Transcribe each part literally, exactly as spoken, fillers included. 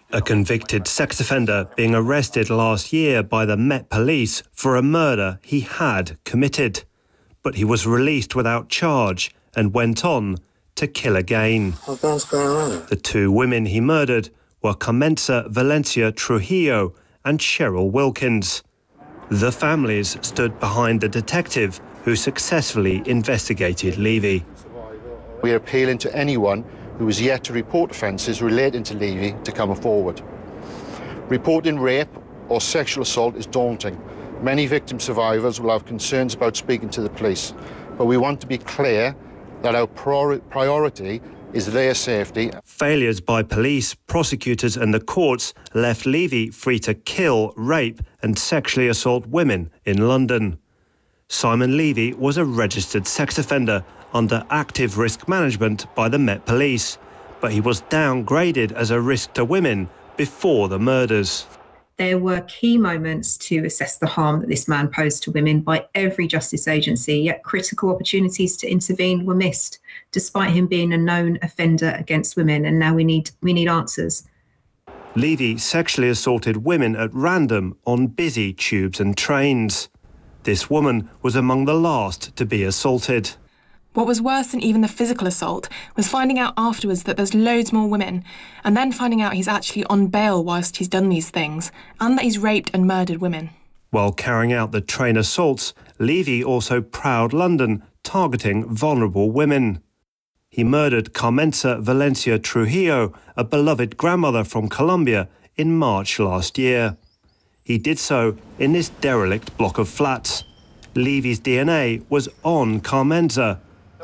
A convicted sex offender being arrested last year by the Met Police for a murder he had committed. But he was released without charge and went on to kill again. What's going on? The two women he murdered were Carmenza Valencia Trujillo and Cheryl Wilkins. The families stood behind the detective who successfully investigated Levy. We are appealing to anyone who has yet to report offences relating to Levy to come forward. Reporting rape or sexual assault is daunting. Many victim survivors will have concerns about speaking to the police, but we want to be clear that our priority is their safety. Failures by police, prosecutors and the courts left Levy free to kill, rape and sexually assault women in London. Simon Levy was a registered sex offender under active risk management by the Met Police, but he was downgraded as a risk to women before the murders. There were key moments to assess the harm that this man posed to women by every justice agency, yet critical opportunities to intervene were missed, despite him being a known offender against women, and now we need we need answers. Levy sexually assaulted women at random on busy tubes and trains. This woman was among the last to be assaulted. What was worse than even the physical assault was finding out afterwards that there's loads more women, and then finding out he's actually on bail whilst he's done these things, and that he's raped and murdered women. While carrying out the train assaults, Levy also prowled London, targeting vulnerable women. He murdered Carmenza Valencia Trujillo, a beloved grandmother from Colombia, in March last year. He did so in this derelict block of flats. Levy's D N A was on Carmenza.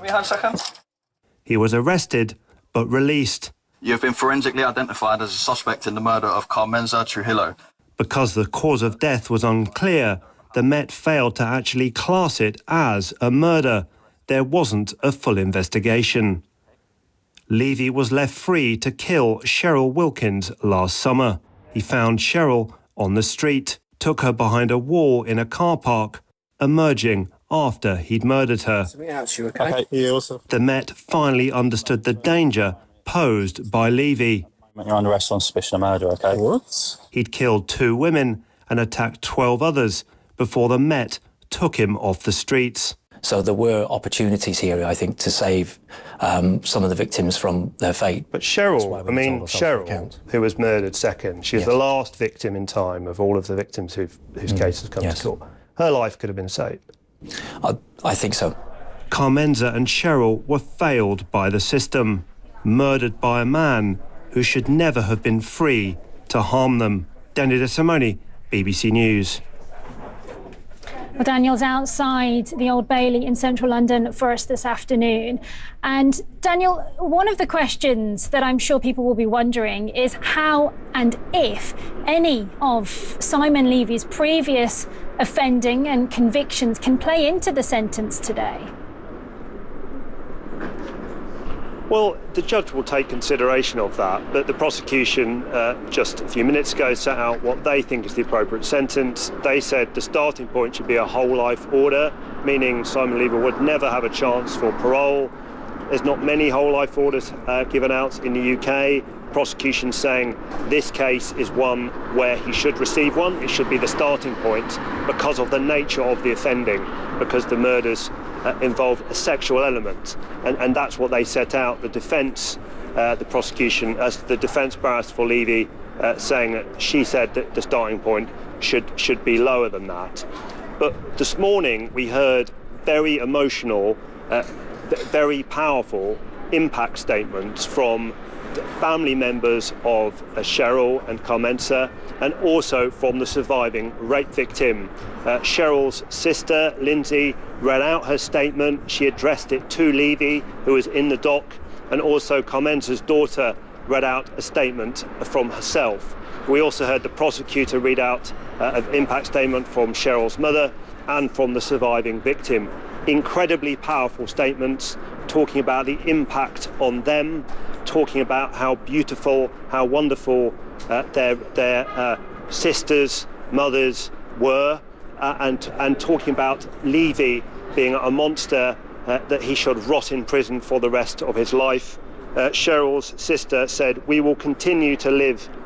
He was arrested, but released. You have been forensically identified as a suspect in the murder of Carmenza Trujillo. Because the cause of death was unclear, the Met failed to actually class it as a murder. There wasn't a full investigation. Levy was left free to kill Cheryl Wilkins last summer. He found Cheryl on the street, took her behind a wall in a car park, emerging after he'd murdered her. Okay. The Met finally understood the danger posed by Levy. You're under arrest on suspicion of murder, OK? What? He'd killed two women and attacked twelve others before the Met took him off the streets. So there were opportunities here, I think, to save um, some of the victims from their fate. But Cheryl, I mean, Cheryl, who was murdered second, she's yes. the last victim in time of all of the victims who've, whose mm. cases come yes. to court. Her life could have been saved. I, I think so. Carmenza and Cheryl were failed by the system, murdered by a man who should never have been free to harm them. Danny DeSimone, B B C News. Well, Daniel's outside the Old Bailey in central London for us this afternoon. And Daniel, one of the questions that I'm sure people will be wondering is how and if any of Simon Levy's previous offending and convictions can play into the sentence today. Well, the judge will take consideration of that, but the prosecution uh, just a few minutes ago set out what they think is the appropriate sentence. They said the starting point should be a whole life order, meaning Simon Levy would never have a chance for parole. There's not many whole life orders uh, given out in the U K. Prosecution saying this case is one where he should receive one. It should be the starting point because of the nature of the offending, because the murders uh, involve a sexual element, and, and that's what they set out. The defence, uh, the prosecution, as the defence barrister for Levy, uh, saying that she said that the starting point should should be lower than that. But this morning we heard very emotional, uh, very powerful impact statements from family members of uh, Cheryl and Carmenza, and also from the surviving rape victim. Uh, Cheryl's sister, Lindsay, read out her statement. She addressed it to Levy, who was in the dock, and also Carmenza's daughter read out a statement from herself. We also heard the prosecutor read out uh, an impact statement from Cheryl's mother and from the surviving victim. Incredibly powerful statements talking about the impact on them, talking about how beautiful, how wonderful uh, their their uh, sisters, mothers were, uh, and and talking about Levy being a monster uh, that he should rot in prison for the rest of his life. Uh, Cheryl's sister said, "We will continue to live